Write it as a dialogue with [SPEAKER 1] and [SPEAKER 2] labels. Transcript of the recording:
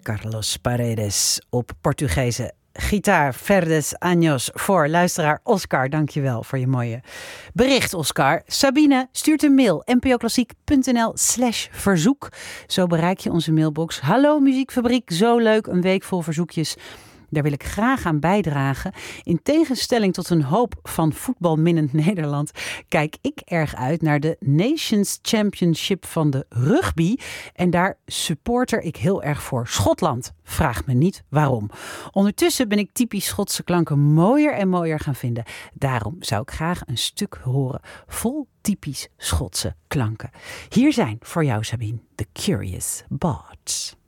[SPEAKER 1] Carlos Paredes op Portugese gitaar. Verdes años voor luisteraar Oscar. Dankjewel voor je mooie bericht, Oscar. Sabine stuurt een mail. npoklassiek.nl/verzoek. Zo bereik je onze mailbox. Hallo Muziekfabriek, zo leuk. Een week vol verzoekjes. Daar wil ik graag aan bijdragen. In tegenstelling tot een hoop van voetbalminnend Nederland kijk ik erg uit naar de Nations Championship van de rugby. En daar supporter ik heel erg voor Schotland. Vraag me niet waarom. Ondertussen ben ik typisch Schotse klanken mooier en mooier gaan vinden. Daarom zou ik graag een stuk horen vol typisch Schotse klanken. Hier zijn voor jou, Sabine, The Curious Bards.